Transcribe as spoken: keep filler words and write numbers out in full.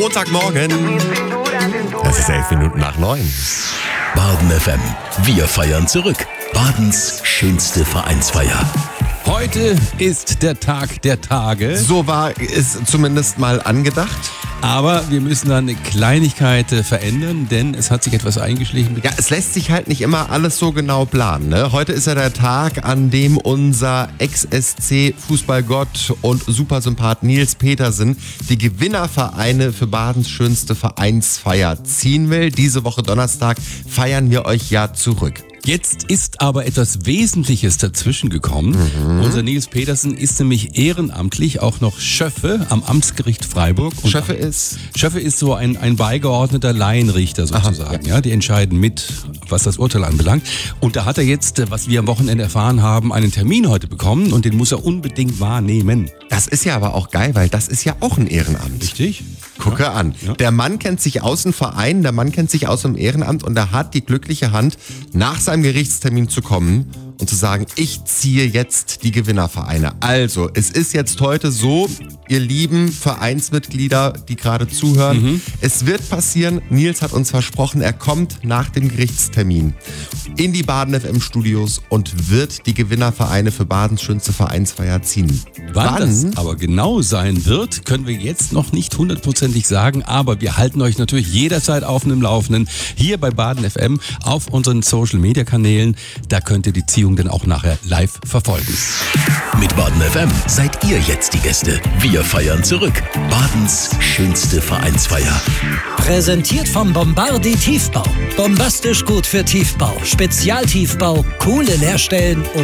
Montagmorgen. Es ist elf Minuten nach neun. Baden F M. Wir feiern zurück. Badens schönste Vereinsfeier. Heute ist der Tag der Tage. So war es zumindest mal angedacht. Aber wir müssen da eine Kleinigkeit äh, verändern, denn es hat sich etwas eingeschlichen. Ja, es lässt sich halt nicht immer alles so genau planen. Ne? Heute ist ja der Tag, an dem unser Ex-S C-Fußballgott und Supersympath Nils Petersen die Gewinnervereine für Badens schönste Vereinsfeier ziehen will. Diese Woche Donnerstag feiern wir euch ja zurück. Jetzt ist aber etwas Wesentliches dazwischen gekommen. Mhm. Unser Nils Petersen ist nämlich ehrenamtlich auch noch Schöffe am Amtsgericht Freiburg. Und Schöffe ist? Schöffe ist so ein, ein beigeordneter Laienrichter sozusagen. Aha, ja. Ja, die entscheiden mit, was das Urteil anbelangt. Und da hat er jetzt, was wir am Wochenende erfahren haben, einen Termin heute bekommen und den muss er unbedingt wahrnehmen. Das ist ja aber auch geil, weil das ist ja auch ein Ehrenamt. Richtig. Gucke ja. an. Ja. Der Mann kennt sich aus dem Verein, der Mann kennt sich aus dem Ehrenamt und er hat die glückliche Hand, nach seinem Gerichtstermin zu kommen und zu sagen, ich ziehe jetzt die Gewinnervereine. Also, es ist jetzt heute so, ihr lieben Vereinsmitglieder, die gerade zuhören, mhm. es wird passieren, Nils hat uns versprochen, er kommt nach dem Gerichtstermin in die Baden F M Studios und wird die Gewinnervereine für Badens schönste Vereinsfeier ziehen. Wann, Wann das aber genau sein wird, können wir jetzt noch nicht hundertprozentig sagen, aber wir halten euch natürlich jederzeit auf dem Laufenden hier bei Baden F M auf unseren Social-Media-Kanälen. Da könnt ihr die Ziehung dann auch nachher live verfolgen. Mit Baden F M seid ihr jetzt die Gäste. Wir feiern zurück. Badens schönste Vereinsfeier. Präsentiert vom Bombardi Tiefbau. Bombastisch gut für Tiefbau. Spezialtiefbau, coole Leerstellen und